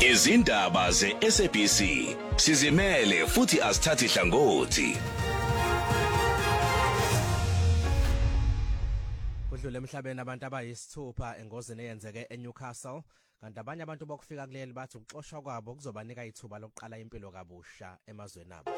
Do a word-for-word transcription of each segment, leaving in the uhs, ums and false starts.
Izindaba ze-S A B C sizimele futhi asithathi hlangothi. Kudlule emhlabeni abantu abayisithupha engozini eyenzeke eNewcastle kanti abanye abantu bokufika kuleli bathi ukuxoshwa kwabo kuzobanika ithuba lokuqala impilo kabusha emazweni abo.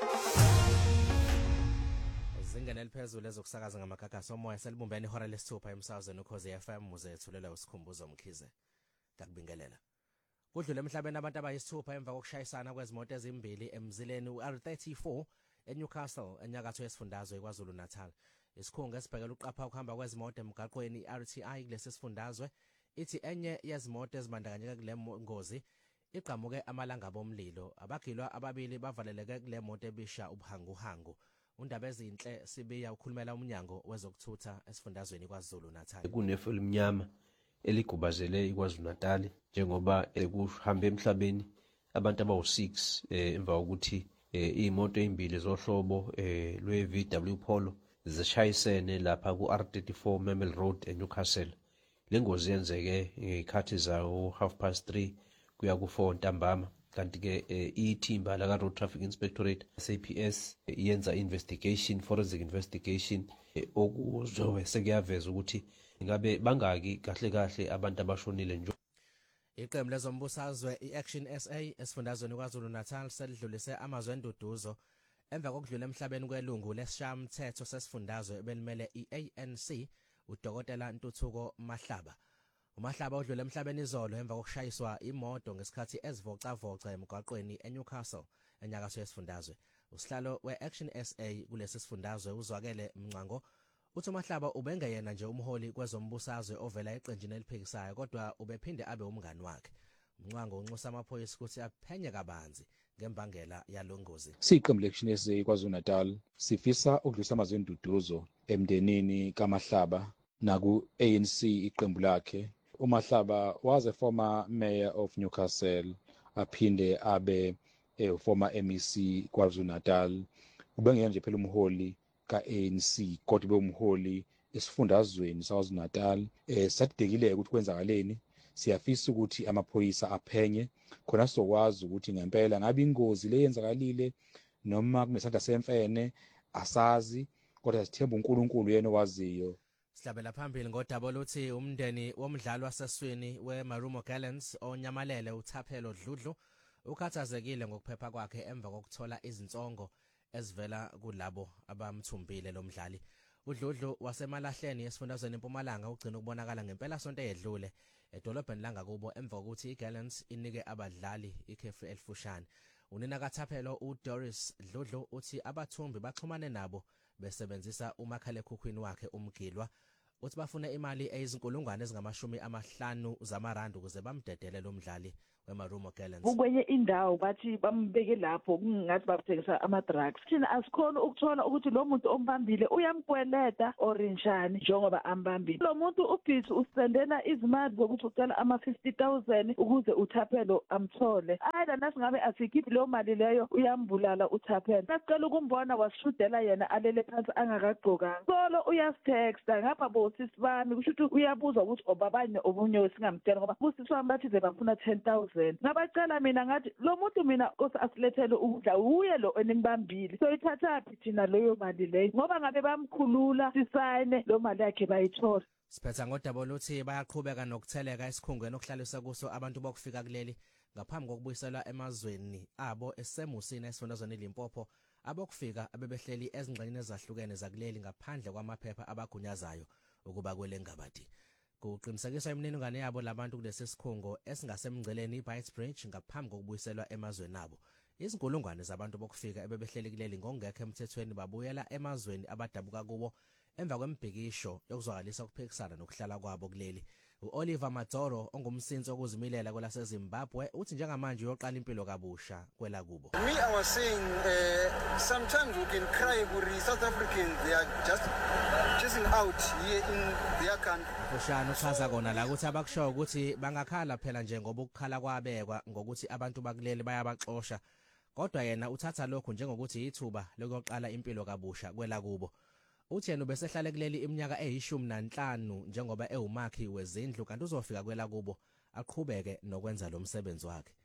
Zingene eliphezulu ezokusakaza ngamagagasi omoya selibumbene ihora lesithupha emsakazweni ukhozi F M uzethulela usikhumbuzo Mkhize. Ngakubingelela. Kudlule emhlabeni abantu abayisithupha emva kokushayisana kwezimoto ezimbili emzileni u-R thirty-four eNewcastle enyakatho yesifundazwe kwaZulu Natal. Isikhungo esibhekela uqapha ukuhamba kwezimoto emgaqweni i-R T I kulesi sifundazwe ithi enye yezimoto ezibandakanyeka kule ngozi iqhamuke amalanga bomlilo. Abagilwa ababili bavaleleke kule moto ebisha ubuhanguhangu. Undaba ezinhle sibiya ukhulumela umnyango wezokuthutha esifundazweni kwaZulu Natal. Kunefu elimnyama eligubazele iKwaZulu Natal njengoba kuhambe emhlabeni abantu abawu six emva kokuthi imoto ezimbili zohlobo lwe V W Polo zishayisene lapha ku-R thirty-four Memel Road eNewcastle. Lengozi yenzeke ngekhathi zawo half past three kuya ku four ntambama. Kanti ke ithimba la Road Traffic Inspectorate S A P S yenza investigation, forensic investigation okuzobe sekuyaveza ukuthi ngabe bangaki kahle kahle abantu abashonile nje. Iqembu lezombusazwe i-Action S A esifundazweni kwaZulu Natal selidlulise amazwi enduduzo emva kokudlula emhlabeni kwelungu lesishamthetho sesifundazwe belimele i-A N C uDokotela Ntuthuko Mahlaba. uMahlaba udlule emhlabeni izolo emva kokushayiswa imoto ngesikhathi ezivocavoca emgwaqweni eNewcastle enyakatho yesifundazwe. Usihlalo we-Action S A kulesi sifundazwe uzwakele Mncango uthi uMahlaba ubengeyena nje umholi kwezombusazwe ovela eqenjini eliphikisayo kodwa ubephinde abe umngani wakhe. Mncango unxusa amaphoyisa ukuthi aphenye kabanzi ngembangela yalongozi. Siqembu le-Action S A kwaZulu Natal sifisa ukudlulisa amazwi enduduzo emndenini kaMahlaba naku-A N C iqembu lakhe. uMahlaba was a former mayor of Newcastle, aphinde abe a former M E C kwaZulu Natal. Ubengena nje phela umholi ka-A N C kodwa ube umholi esifundazweni saKwaZulu Natal. Eh sadidekile ukuthi kwenzakaleni. Siyafisa ukuthi amaphoyisa aphenye khona sizokwazi ukuthi ngempela ngabe ingozi leyenzakalile noma kunesandla semfene asazi kodwa sithemba uNkulunkulu yena owaziyo. Sihlabela phambili ngodaba oluthi umndeni womdlali waseswini weMarumo Gallants onyamalele uThaphelo Dludlu ukhathazekile ngokuphepha kwakhe emva kokuthola izinsongo ezivela kulabo abamthumbile lomdlali. uDludlu wasemalahleni esifundazweni eMpumalanga ugcina ukubonakala ngempela sonto eyedlule edolobheni langakubo emva kokuthi iGallants inike abadlali ikhefu elifushane. Unina kaThaphelo uDoris Dludlu uthi abathumbi baxhumane nabo besebenzisa umakhalekhukhwini wakhe umgilwa. Uthi bafuna imali eyizinkulungwane ezingamashumi amahlanu zamarandi ukuze bamdedele lo mdlali weMarumo Gallants. Kwenye indawo bathi bambeke lapho kungathi bathengisa ama drugs. Thina asikhona ukuthola ukuthi lo muntu ombambile uyamkweleta orinjani njengoba ambambile. Lo muntu ubhizi usendela izimali zokuthi ucela ama fifty thousand ukuze uThaphelo amthole. Ayida nasingabe asikhiphi lo mali leyo uyambulala uThaphelo. Nasicela ukumbona wasishudela yena alele phansi angakagqokanga. Solo uyasitexta ngapha bosisi bami kusho ukuthi uyabuza ukuthi obabanye obunye singamtela ngoba bosisi bami bathi bafuna ten thousand. Ngabacela mina ngathi lo muntu mina osasilethele ukudla uye lo enibambile so ithathaphi thina leyo mali leyo ngoba ngabe bamkhulula sisayine lo mali yakhe bayithola. Siphetha ngodaba oluthi bayaqhubeka nokutheleka esikhungweni okuhlalisa kuso abantu bokufika kuleli ngaphambi kokubuyiselwa emazweni abo esemusini esifundazweni Limpopo. Abokufika abebehleli ezingxenyeni ezahlukene zakuleli ngaphandle kwamaphepha abagunyazayo ukuba kwele ngabadi. Kuqinisekiswa imininingwane yabo labantu kulesi sikhungo esingasemngceleni iBitebridge ngaphambi kokubuyiselwa emazweni abo. Izinkulungwane zabantu bokufika ebebehleli kuleli ngokungekho emthethweni babuyela emazweni abadabuka kubo emva kwembhikisho yokuzwakalisa ukuphikisana nokuhlala kwabo kuleli. uOliver Madoro ongumsinsi okuzimilela kwelaseZimbabwe uthi njengamanje uyoqala impilo kabusha kwela kubo. Me, I was saying uh, sometimes we can cry for the South Africans. They are just chasing out here in their country. Ushana uchaza kona la ukuthi abakusho ukuthi bangakhala phela nje ngoba ukukhala kwabekwa ngokuthi abantu bakuleli bayabaxosha. Kodwa yena uthatha lokho njengokuthi ithuba lokuqala impilo kabusha kwela kubo. Uthi yena ubesehlale kuleli iminyaka eyishumi nanhlanu njengoba ewumakhi wezindlu kanti uzofika kwela kubo aqhubeke nokwenza lo msebenzi wakhe.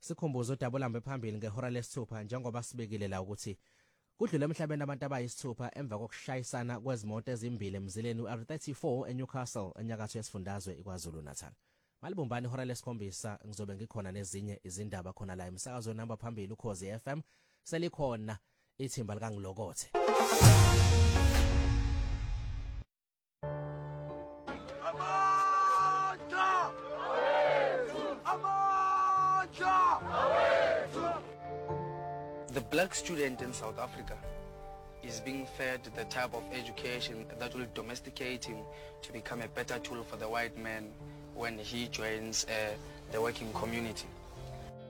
sikhumbuzo udabulambe phambili ngehora lesithupha njengoba sibekile la ukuthi kudlule emhlabeni abantu abayisithupha emva kokushayisana kwezimoto ezimbili emzileni u-R thirty-four eNewcastle enyakatho yesifundazwe iKwaZulu Natal. Malibumbani ihora lesikhombisa ngizobe ngikhona nezinye izindaba khona la emsakazweni namba phambili uKhozi F M selikhona ithimba likangilokothe. The black student in South Africa is being fed the type of education that will domesticate him to become a better tool for the white man when he joins uh, the working community.